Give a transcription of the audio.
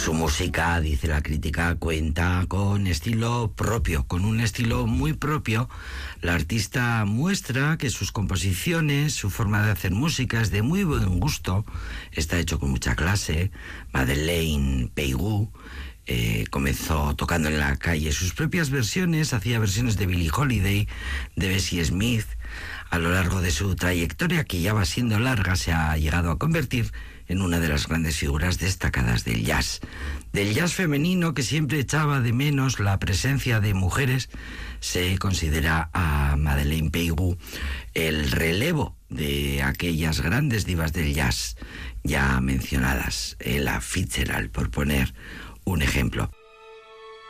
Su música, dice la crítica, cuenta con estilo propio, con un estilo muy propio. La artista muestra que sus composiciones, su forma de hacer música es de muy buen gusto, está hecho con mucha clase. Madeleine Peyroux comenzó tocando en la calle sus propias versiones, hacía versiones de Billie Holiday, de Bessie Smith. A lo largo de su trayectoria, que ya va siendo larga, se ha llegado a convertir en una de las grandes figuras destacadas del jazz femenino, que siempre echaba de menos la presencia de mujeres. Se considera a Madeleine Peyroux el relevo de aquellas grandes divas del jazz ya mencionadas, Ella Fitzgerald, por poner un ejemplo.